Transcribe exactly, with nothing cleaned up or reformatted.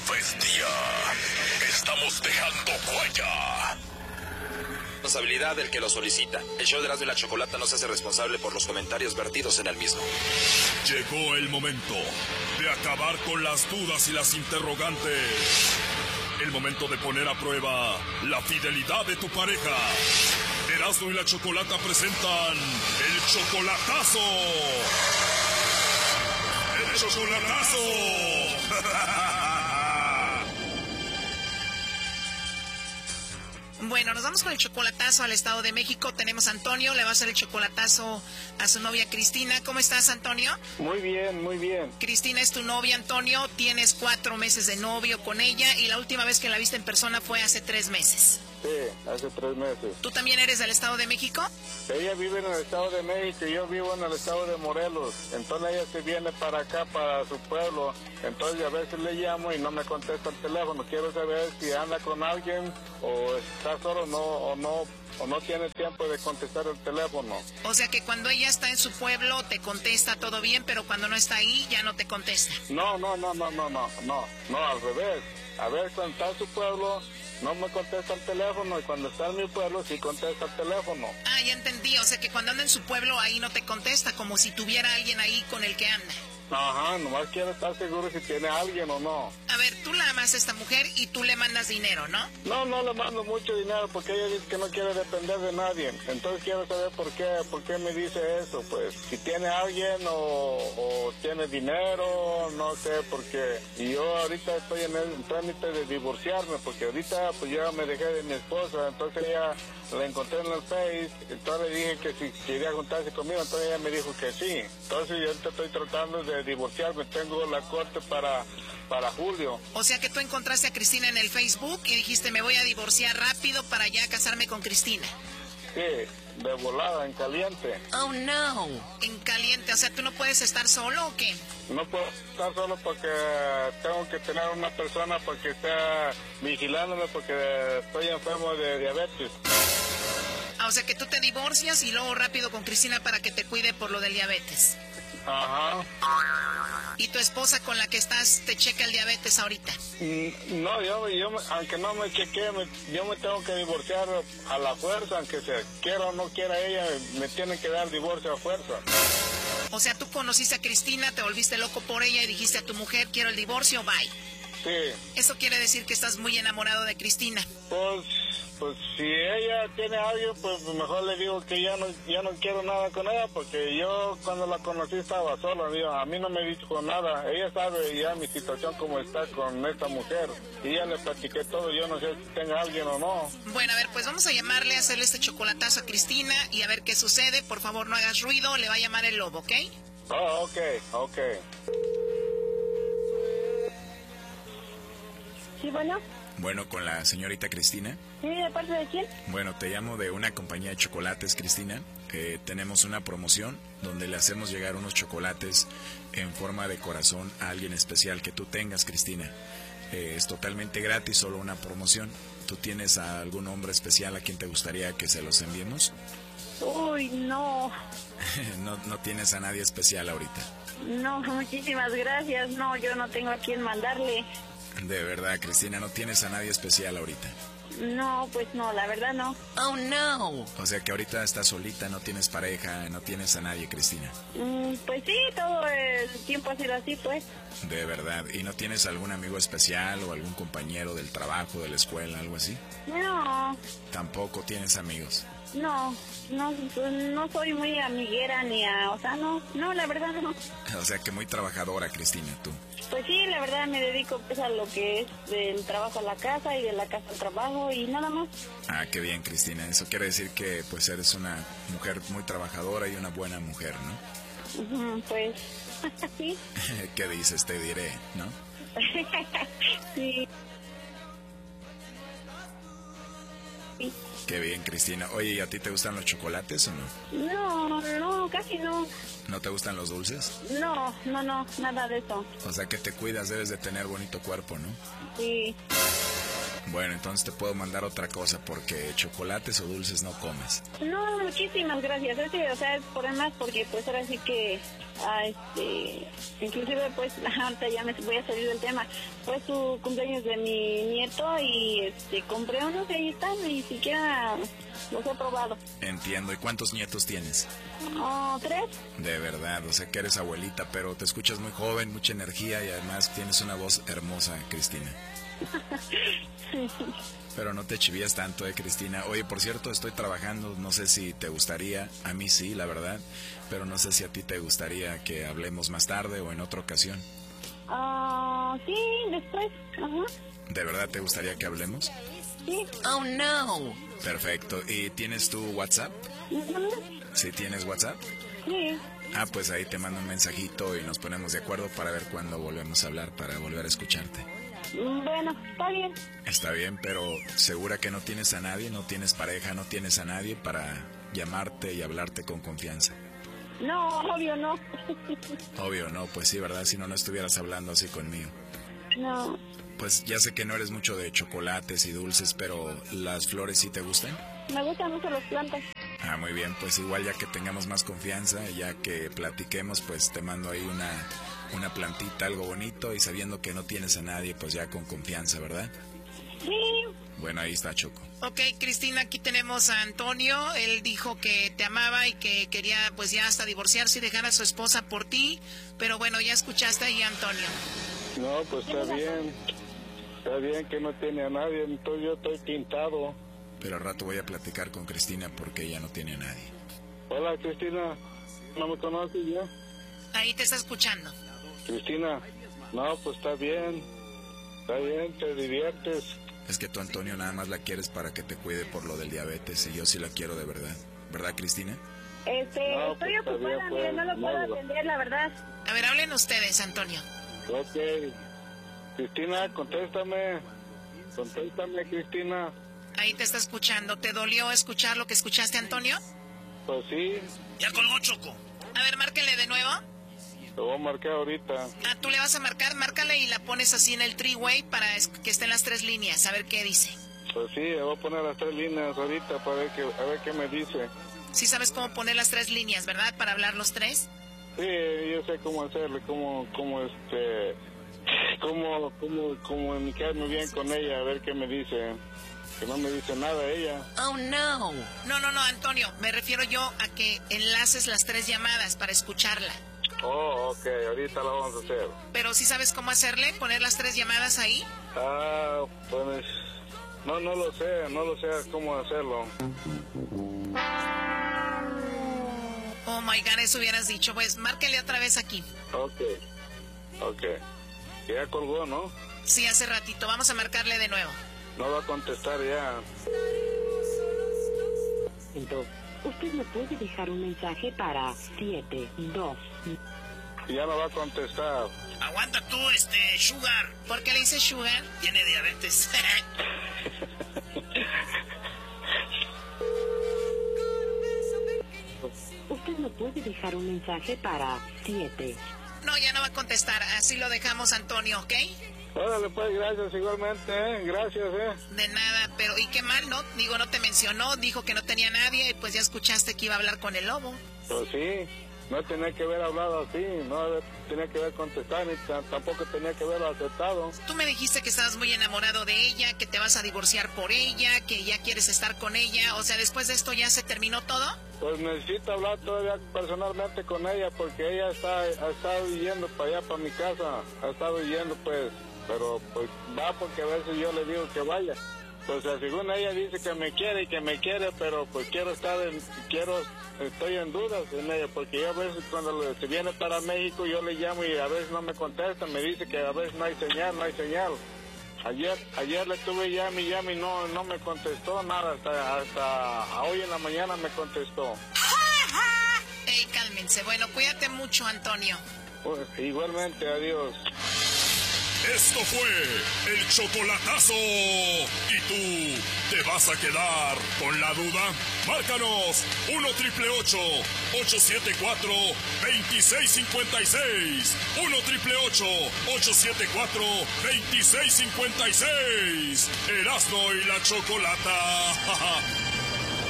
bestia. Estamos dejando huella. Responsabilidad del que lo solicita. El show de Erasmo y la Chocolata no se hace responsable por los comentarios vertidos en el mismo. Llegó el momento de acabar con las dudas y las interrogantes. El momento de poner a prueba la fidelidad de tu pareja. Erasmo y la Chocolata presentan el chocolatazo. ¡El chocolatazo! Bueno, nos vamos con el chocolatazo al Estado de México. Tenemos a Antonio, le va a hacer el chocolatazo a su novia Cristina. ¿Cómo estás, Antonio? Muy bien, muy bien. Cristina es tu novia, Antonio. Tienes cuatro meses de novio con ella y la última vez que la viste en persona fue hace tres meses. Sí, hace tres meses. ¿Tú también eres del Estado de México? Ella vive en el Estado de México y yo vivo en el Estado de Morelos. Entonces ella se viene para acá, para su pueblo. Entonces a veces le llamo y no me contesta el teléfono. Quiero saber si anda con alguien o está solo no, o no o no tiene tiempo de contestar el teléfono. O sea que cuando ella está en su pueblo te contesta todo bien, pero cuando no está ahí ya no te contesta. No, no, no, no, no, no, no, no, al revés. A ver, cuando está en su pueblo no me contesta el teléfono y cuando está en mi pueblo sí contesta el teléfono. Ah, ya entendí. O sea que cuando anda en su pueblo ahí no te contesta, como si tuviera alguien ahí con el que anda. Ajá, nomás quiero estar seguro si tiene alguien o no. A ver, tú la amas a esta mujer y tú le mandas dinero, ¿no? No, no le mando mucho dinero porque ella dice que no quiere depender de nadie. Entonces quiero saber por qué, por qué me dice eso. Pues si tiene alguien o, o tiene dinero, no sé, porque y yo ahorita estoy en el trámite de divorciarme porque ahorita pues ya me dejé de mi esposa, entonces ella la encontré en el Face, entonces le dije que si quería juntarse conmigo, entonces ella me dijo que sí. Entonces yo ahorita estoy tratando de divorciarme, tengo la corte para, para julio. O sea que tú encontraste a Cristina en el Facebook y dijiste me voy a divorciar rápido para ya casarme con Cristina. Sí, de volada, en caliente. Oh no. En caliente, o sea, ¿tú no puedes estar solo o qué? No puedo estar solo porque tengo que tener una persona para que esté vigilándome porque estoy enfermo de diabetes. Ah, o sea que tú te divorcias y luego rápido con Cristina para que te cuide por lo del diabetes. Ajá. ¿Y tu esposa con la que estás te checa el diabetes ahorita? Mm, No, yo, yo aunque no me chequee, me, yo me tengo que divorciar a la fuerza, aunque se quiera o no quiera ella, me tiene que dar divorcio a fuerza. O sea, tú conociste a Cristina, te volviste loco por ella y dijiste a tu mujer, quiero el divorcio, bye. Sí. Eso quiere decir que estás muy enamorado de Cristina. Pues, pues si ella tiene algo, pues mejor le digo que ya no, ya no quiero nada con ella, porque yo cuando la conocí estaba sola, digo, a mí no me dijo nada. Ella sabe ya mi situación como está con esta mujer. Y ya le platiqué todo, yo no sé si tenga alguien o no. Bueno, a ver, pues vamos a llamarle, a hacerle este chocolatazo a Cristina y a ver qué sucede. Por favor, no hagas ruido, le va a llamar el lobo, ¿ok? Oh, ok, ok. Sí, bueno. Bueno, con la señorita Cristina. Sí, ¿de parte de quién? Bueno, te llamo de una compañía de chocolates, Cristina. Eh, tenemos una promoción donde le hacemos llegar unos chocolates en forma de corazón a alguien especial que tú tengas, Cristina. Eh, es totalmente gratis, solo una promoción. ¿Tú tienes a algún hombre especial a quien te gustaría que se los enviemos? Uy, no. no, no tienes a nadie especial ahorita. No, muchísimas gracias. No, yo no tengo a quién mandarle. De verdad, Cristina, no tienes a nadie especial ahorita. No, pues no, la verdad no. Oh, no. O sea que ahorita estás solita, no tienes pareja, no tienes a nadie, Cristina. Mm, pues sí, todo el tiempo ha sido así, pues. De verdad. ¿Y no tienes algún amigo especial o algún compañero del trabajo, de la escuela, algo así? No. Tampoco tienes amigos. No, no, pues no soy muy amiguera ni a... O sea, no, no, la verdad no. O sea que muy trabajadora, Cristina, tú. Pues sí, la verdad me dedico pues a lo que es del trabajo a la casa y de la casa al trabajo y nada más. Ah, qué bien, Cristina. Eso quiere decir que pues eres una mujer muy trabajadora y una buena mujer, ¿no? Uh-huh, pues, sí. ¿Qué dices? Te diré, ¿no? Sí. Sí. Qué bien, Cristina. Oye, ¿y a ti te gustan los chocolates o no? No, no, casi no. ¿No te gustan los dulces? No, no, no, nada de eso. O sea que te cuidas, debes de tener bonito cuerpo, ¿no? Sí. Bueno, entonces te puedo mandar otra cosa porque chocolates o dulces no comes. No, muchísimas gracias. Es que, o sea, es por demás, porque pues ahora sí que, ah, este, inclusive pues, ahorita ya me voy a salir del tema. Fue su cumpleaños de mi nieto y este, compré unos y ahí están, ni siquiera los he probado. Entiendo. ¿Y cuántos nietos tienes? Oh, tres. De verdad, o sea que eres abuelita, pero te escuchas muy joven, mucha energía y además tienes una voz hermosa, Cristina. Pero no te chivías tanto, eh, Cristina. Oye, por cierto, estoy trabajando, no sé si te gustaría, a mí sí, la verdad, pero no sé si a ti te gustaría que hablemos más tarde o en otra ocasión. Ah, uh, sí, después, ajá. ¿De verdad te gustaría que hablemos? Sí. Oh, no. Perfecto. ¿Y tienes tu WhatsApp? Uh-huh. ¿Sí tienes WhatsApp? Sí. Ah, pues ahí te mando un mensajito y nos ponemos de acuerdo para ver cuándo volvemos a hablar, para volver a escucharte. Bueno, está bien. Está bien, pero ¿segura que no tienes a nadie? ¿No tienes pareja? ¿No tienes a nadie para llamarte y hablarte con confianza? No, obvio no. Obvio no, pues sí, ¿verdad? Si no, no estuvieras hablando así conmigo. No. Pues ya sé que no eres mucho de chocolates y dulces, pero ¿las flores sí te gustan? Me gustan mucho las plantas. Ah, muy bien, pues igual ya que tengamos más confianza, ya que platiquemos, pues te mando ahí una, una plantita, algo bonito, y sabiendo que no tienes a nadie, pues ya con confianza, ¿verdad? Sí. Bueno, ahí está, Choco. Ok, Cristina, aquí tenemos a Antonio. Él dijo que te amaba y que quería pues ya hasta divorciarse y dejar a su esposa por ti. Pero bueno, ya escuchaste ahí a Antonio. No, pues está bien. Está bien que no tiene a nadie, entonces yo estoy pintado. Pero al rato voy a platicar con Cristina porque ella no tiene a nadie. Hola, Cristina. ¿No me conoces ya? Ahí te está escuchando. Cristina, no, pues está bien. Está bien, te diviertes. Es que tú, Antonio, nada más la quieres para que te cuide por lo del diabetes y yo sí la quiero de verdad. ¿Verdad, Cristina? Este, No, estoy pues, ocupada, todavía, mire, no lo pues, puedo no. atender, la verdad. A ver, hablen ustedes, Antonio. Ok. Cristina, contéstame. Contéstame, Cristina. Ahí te está escuchando. ¿Te dolió escuchar lo que escuchaste, Antonio? Pues sí, Ya colgó, Choco. A ver, márquenle de nuevo. te voy a marcar ahorita. Ah, tú le vas a marcar, márcale y la pones así en el three-way para es- que estén las tres líneas, a ver qué dice. Pues sí, le voy a poner las tres líneas ahorita para ver qué, a ver qué me dice. Sí sabes cómo poner las tres líneas, ¿verdad? Para hablar los tres. Sí, yo sé cómo hacerle, cómo, cómo este, cómo, cómo comunicarme bien con ella, a ver qué me dice. Que no me dice nada ella. Oh, no. No, no, no, Antonio. Me refiero yo a que enlaces las tres llamadas para escucharla. Oh, ok, ahorita lo vamos a hacer. Pero sí sabes cómo hacerle, poner las tres llamadas ahí. Ah, pues, no, no lo sé, no lo sé cómo hacerlo. Oh my God, eso hubieras dicho. Pues márquele otra vez aquí. Ok, ok. Ya colgó, ¿no? Sí, hace ratito. Vamos a marcarle de nuevo. No va a contestar ya. Usted me puede dejar un mensaje para siete dos. Ya no va a contestar. Aguanta tú, este, Sugar. ¿Por qué le dices Sugar? Tiene diabetes. Usted me puede dejar un mensaje para siete. No, ya no va a contestar. Así lo dejamos, Antonio, ¿ok? Órale, pues, gracias igualmente, ¿eh? Gracias, ¿eh? De nada, pero ¿y qué mal, no? Digo, no te mencionó, dijo que no tenía nadie y pues ya escuchaste que iba a hablar con el lobo. Pues sí, no tenía que haber hablado así, no tenía que haber contestado, ni t- tampoco tenía que haberlo aceptado. Tú me dijiste que estabas muy enamorado de ella, que te vas a divorciar por ella, que ya quieres estar con ella. O sea, después de esto ya se terminó todo. Pues necesito hablar todavía personalmente con ella porque ella está, ha estado yendo para allá, para mi casa, ha estado yendo pues, pero pues va porque a veces yo le digo que vaya. Pues según ella dice que me quiere y que me quiere, pero pues quiero estar en, quiero, estoy en dudas en ella porque yo a veces cuando le- se viene para México yo le llamo y a veces no me contesta, me dice que a veces no hay señal, no hay señal. Ayer, ayer le tuve llame y llame y no, no me contestó nada, hasta, hasta hoy en la mañana me contestó. Ey, cálmense. Bueno, cuídate mucho, Antonio. Pues, igualmente, adiós. Esto fue el chocolatazo. ¿Y tú te vas a quedar con la duda? Márcanos uno triple ocho, ocho siete cuatro, dos seis cinco seis. uno triple ocho, ocho siete cuatro, dos seis cinco seis. Erasmo y la Chocolata.